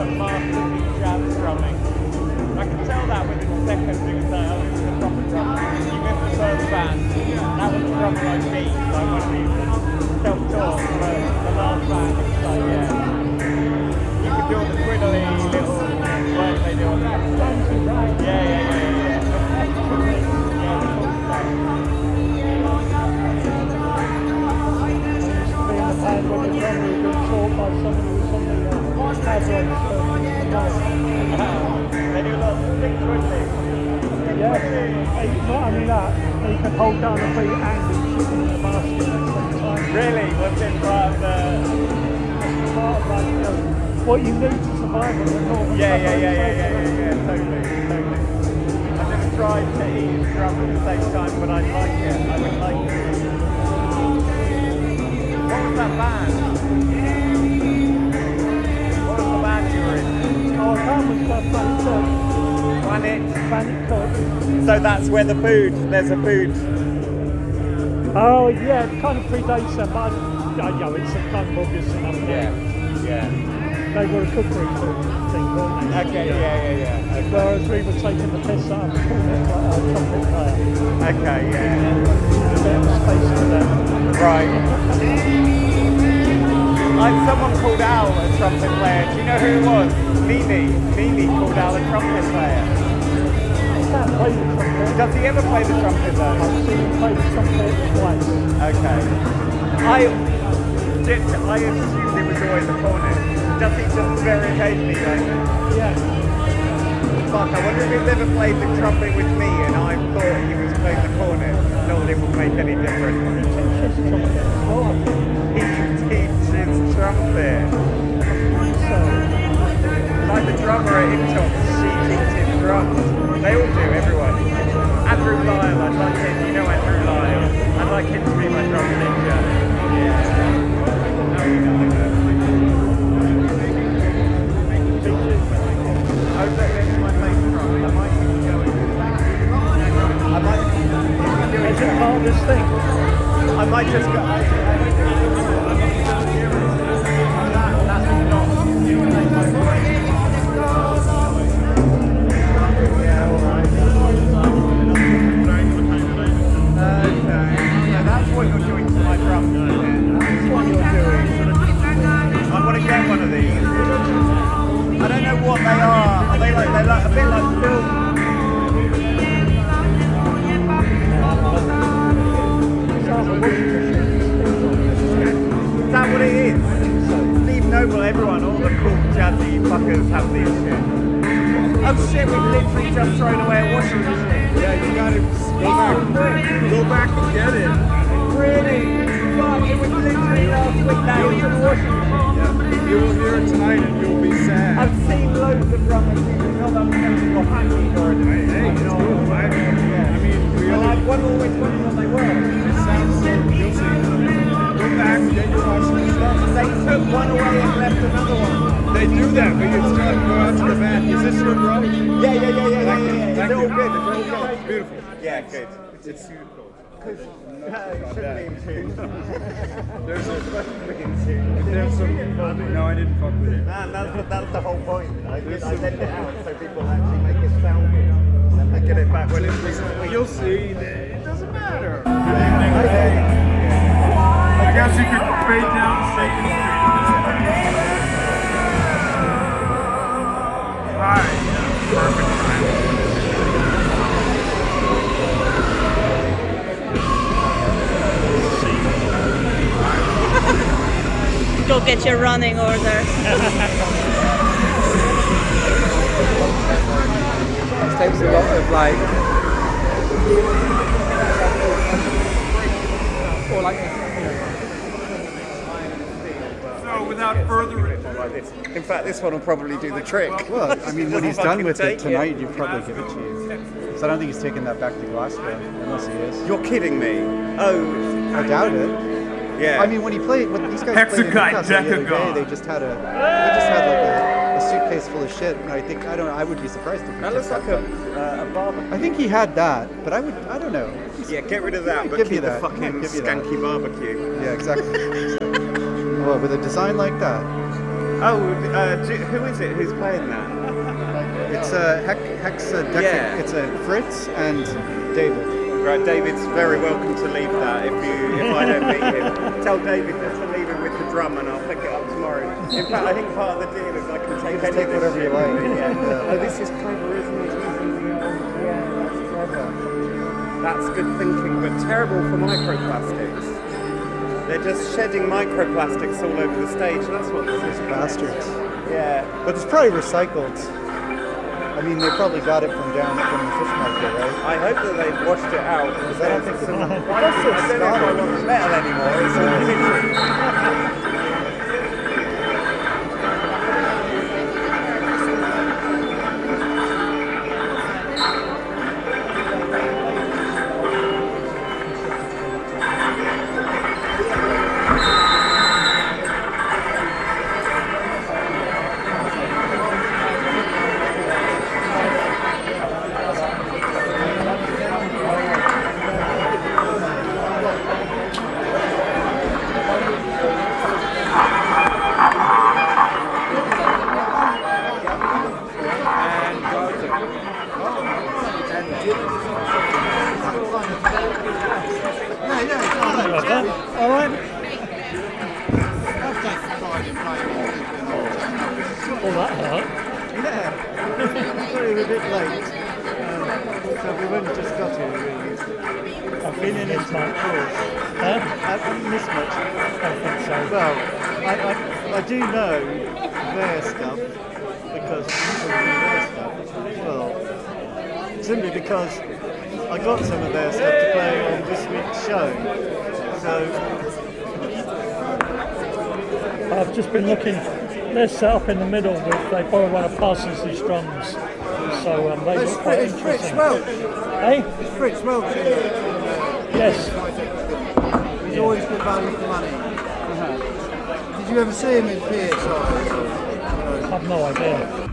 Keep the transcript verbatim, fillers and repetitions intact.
a masterful jazz drumming. I can tell that within seconds. He was like, oh, this is a proper drummer. You missed the first band. That was the drummer I beat. Like when we self-taught for the last band. It was like, yeah. You can do all the twiddly little work they do on that. Yeah, yeah, yeah, yeah. yeah. And when the drummer had been taught by somebody who was on the uh, average uh, They do a lot of big twiddling. yeah, and not only that, you can hold down a beat and shoot in the basket at the same time. Really? What's in part of the... That's part of like, you know, what you need to survive on the normal. Yeah, yeah, yeah, yeah, yeah, yeah, yeah, totally, totally. I've never tried to eat and drum at the same time, but I'd like it. I would like it. What was that band? What was the band you were in? Oh, that was uh, Planet Kirk. Planet? Planet Kirk. So that's where the food, there's a food. Oh, yeah, it kind of predates them, but I, I know it's a kind of obvious enough. Yeah, yeah. They were a cookery thing, weren't they? Okay, yeah, yeah, yeah. Okay. Whereas we were taking the piss out of the uh, trumpet player. Okay, yeah. A bit of space for them. Right. Like someone called Al a trumpet player. Do you know who it was? Mimi. Mimi called Al a trumpet player. He can't play the trumpet. Does he ever play the trumpet though? I've seen him play the trumpet twice. Okay. I did. I assumed it was always a cornet. Does he just very occasionally though? Yeah. Fuck, I wonder if he's ever played the trumpet with me and I thought he was playing the cornet. Not that it would make any difference. He teaches trumpet as well, I think. He teaches trumpet. So, Like the drummer at Intox, she teaches drums. They all do, everyone. Andrew Lyle, I'd like him, you know Andrew Lyle. I'd like him to be my drum teacher. Yeah. Oh, you know, I know. Oh, so that's my bass drum. I might keep going. I might keep doing is it part of this thing? I might just go. I, I, that, that's not. Yeah, alright. Okay. Yeah, that's what you're doing to my drum. That's what you're doing. I want to get one of these. I don't know what they are. Are they like, they're like a bit like film? Is that what it is? Steve Noble, everyone, all the cool jazzy fuckers have these shit. Oh shit, we've literally just thrown away a washing machine. Yeah, you gotta go back. Go back and get it. Really? Fuck, it was literally last week that was in the washing machine. Yeah. You will hear it tonight and you'll be sad. I've seen loads of drummers using not that I'm got handy or anything. Hey, it's cool. I, I mean, we And all... I wonder always wondered what they were. It sounds so guilty. Go back and get your washing machine. They took one away and left another one. They do that, but you still have to go out to the back. Is this your drum? Yeah, yeah, yeah, yeah, yeah, Thank yeah, you. yeah. Is Thank it all you. good? Is it all good? It's beautiful. Yeah, good. It's, it's beautiful. Because it shouldn't be in tune. There's a, supposed to be in tune. there's some... No, I didn't fuck with it. Man, that's, the- that's the whole point. I, did, I left it out so people actually make it sound good. And they get it back when it's recently. You'll see. It doesn't matter. Okay. I guess you could fade down Second Street. Alright, yeah, perfect time. Go get your running order. It takes a lot of like, or like, So without further ado, Like this. In fact, this one will probably do the trick. well, I mean, when he's done Fucking with take it tonight, you'd probably give it to you. So I don't think he's taking that back to Glasgow, unless he is. You're kidding me. Oh, I doubt it. yeah. I mean, when he played, when these guys played in Hexagon, Newcastle the other day, Decagon. they just had a, they just had like a, a suitcase full of shit, and I think I don't, I would be surprised if he that took looks like that a, back. uh, a barbecue. I think he had that, but I would, I don't know. Yeah, get rid of that, might but give keep you the that. He fucking might give you that. skanky barbecue. Yeah, exactly. Well, with a design like that, Oh, uh, do, who is it who's playing that? It's a uh, Hex, Hexadecic. Yeah. It's a Fritz and David. Right, David's very welcome to leave that if you if I don't meet him. Tell David just to leave it with the drum and I'll pick it up tomorrow. In fact, I think part of the deal is I can take just any take of this whatever you shit with like. me, Yeah. Yeah. Oh, this is clever, isn't it? Using the old, yeah, that's clever. That's good thinking, but terrible for microplastics. They're just shedding microplastics all over the stage. That's what this is. Bastards. Yeah. But it's probably recycled. I mean, they probably got it from down from the fish market, right? I hope that they've washed it out because I don't there's think some. so. I don't know if I want the metal anymore. It's all kitchen. All right. All that hurt. Yeah. Sorry, we're a bit late. Um, so we've only just got here, really. I've been in this much. Huh? I haven't missed much. I think so. Well, I, I, I do know their stuff because their stuff. Well, simply because I got some of their stuff to play on this week's show. So I've just been looking. They're set up in the middle with they borrow one of Parsons' drums, so um, they it's, look quite Fritz, it's Fritz interesting. Welch. Hey? It's Fritz Welch. Isn't it? Yes. He's always good value for money. Did you ever see him in P X I? I've no idea.